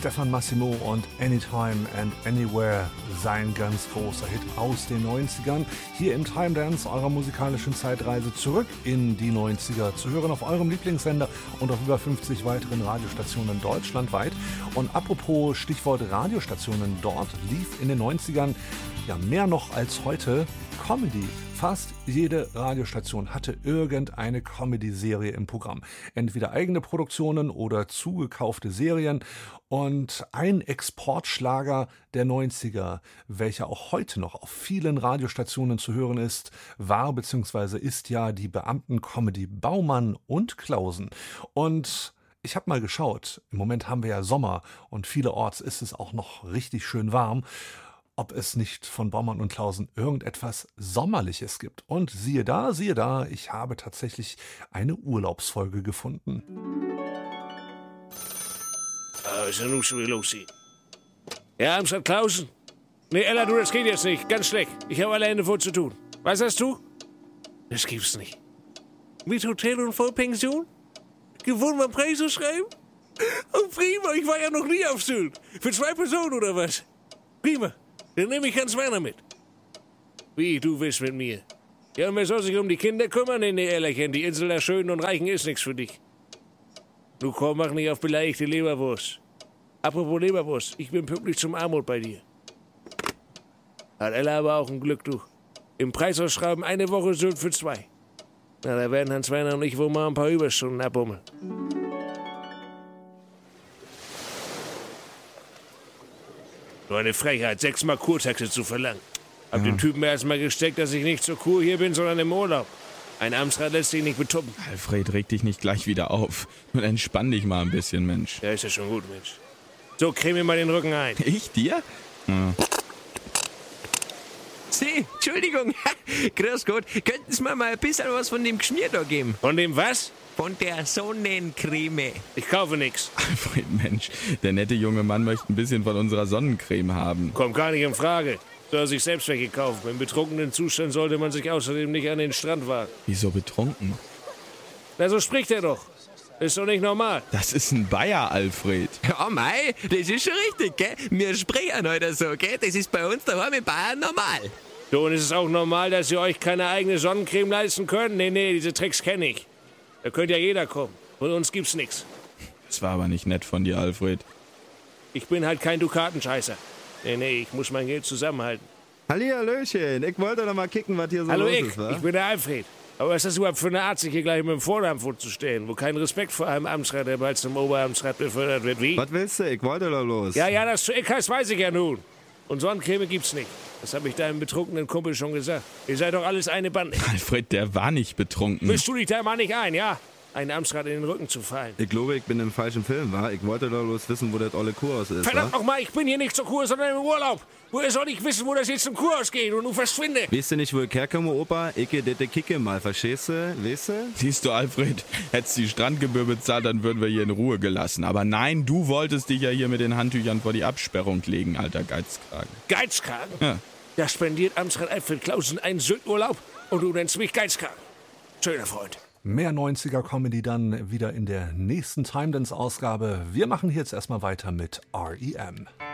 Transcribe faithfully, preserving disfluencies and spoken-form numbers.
Stefan Massimo und Anytime and Anywhere, sein ganz großer Hit aus den neunzigern. Hier im Time Dance eurer musikalischen Zeitreise zurück in die neunziger. Zu hören auf eurem Lieblingssender und auf über fünfzig weiteren Radiostationen deutschlandweit. Und apropos Stichwort Radiostationen, dort lief in den neunzigern ja mehr noch als heute Comedy. Fast jede Radiostation hatte irgendeine Comedy-Serie im Programm. Entweder eigene Produktionen oder zugekaufte Serien. Und ein Exportschlager der neunziger, welcher auch heute noch auf vielen Radiostationen zu hören ist, war bzw. ist ja die Beamten-Comedy Baumann und Klausen. Und ich habe mal geschaut, im Moment haben wir ja Sommer und vielerorts ist es auch noch richtig schön warm, ob es nicht von Baumann und Klausen irgendetwas Sommerliches gibt. Und siehe da, siehe da, ich habe tatsächlich eine Urlaubsfolge gefunden. Ah, ist ja nun schon wieder los hier. Ja, Amstadt Klausen? Nee, Ella, du, das geht jetzt nicht. Ganz schlecht. Ich habe alle Hände voll zu tun. Was hast du? Das gibt's nicht. Mit Hotel und Vollpension? Gewohnt beim Preis schreiben? Oh, prima, ich war ja noch nie auf Sylt. Für zwei Personen oder was? Prima. Dann nehme ich Hans Werner mit. Wie, du willst mit mir? Ja, und wer soll sich um die Kinder kümmern? Nee, nee, Ellerchen, die Insel der Schönen und Reichen ist nichts für dich. Du komm, mach nicht auf beleidigte Leberwurst. Apropos Leberwurst, ich bin pünktlich zum Armut bei dir. Hat Ella aber auch ein Glück, du. Im Preisausschreiben eine Woche Sylt für zwei. Na, da werden Hans Werner und ich wohl mal ein paar Überstunden abbummeln. So eine Frechheit, sechsmal Kurtaxe zu verlangen. Hab ja. den Typen erstmal gesteckt, dass ich nicht zur Kur hier bin, sondern im Urlaub. Ein Amtsrat lässt sich nicht betuppen. Alfred, reg dich nicht gleich wieder auf. Und entspann dich mal ein bisschen, Mensch. Ja, ist ja schon gut, Mensch. So, creme mir mal den Rücken ein. Ich dir? Ja. Sie, Entschuldigung. Grüß Gott. Könnten Sie mir mal ein bisschen was von dem Geschmier da geben? Von dem was? Von der Sonnencreme. Ich kaufe nix. Alfred, Mensch, der nette junge Mann möchte ein bisschen von unserer Sonnencreme haben. Kommt gar nicht in Frage. Soll er sich selbst welche kaufen. Im betrunkenen Zustand sollte man sich außerdem nicht an den Strand wagen. Wieso betrunken? Na, so spricht er doch. Ist doch nicht normal. Das ist ein Bayer, Alfred. Ja, mei, das ist schon richtig, gell? Wir sprechen heute so, gell? Das ist bei uns daheim in Bayern normal. So, und ist es auch normal, dass ihr euch keine eigene Sonnencreme leisten könnt? Nee, nee, diese Tricks kenne ich. Da könnte ja jeder kommen. Von uns gibt's nichts. Das war aber nicht nett von dir, Alfred. Ich bin halt kein Dukatenscheißer. Nee, nee, ich muss mein Geld zusammenhalten. Hallihallöchen, ich wollte doch mal kicken, was hier so Hallo los ich, ist, wa? ich bin der Alfred. Aber was ist das überhaupt für eine Art, sich hier gleich mit dem Vornamen vorzustellen, wo kein Respekt vor einem Amtsrat, der bald zum Oberamtsrat befördert wird, wie? Was willst du? Ich wollte doch los. Ja, ja, das zu ich heißt, weiß ich ja nun. Und Sonnencreme gibt's nicht. Das habe ich deinem betrunkenen Kumpel schon gesagt. Ihr seid doch alles eine Bande. Alfred, der war nicht betrunken. Mischst du dich da mal nicht ein, ja? Einen Amtsrat in den Rücken zu fallen. Ich glaube, ich bin im falschen Film, wa? Ich wollte doch bloß wissen, wo das olle Kurhaus ist, Verdammt wa? nochmal, ich bin hier nicht zur Kur, sondern im Urlaub. Woher soll ich wissen, wo das jetzt zum Kurhaus geht und du verschwinde? Weißt du nicht, wo ich herkomme, Opa? Ich geh dete kicke mal, verstehst du? Weißt du? Siehst du, Alfred, hättest die Strandgebühr bezahlt, dann würden wir hier in Ruhe gelassen. Aber nein, du wolltest dich ja hier mit den Handtüchern vor die Absperrung legen, alter Geizkragen. Geizkragen? Ja. Da spendiert Amtsrat Alfred Klausen einen Sylturlaub und du nennst mich Geizkragen. Schöner Freund. Mehr neunziger-Comedy dann wieder in der nächsten Time-Dance-Ausgabe. Wir machen jetzt erstmal weiter mit R E M.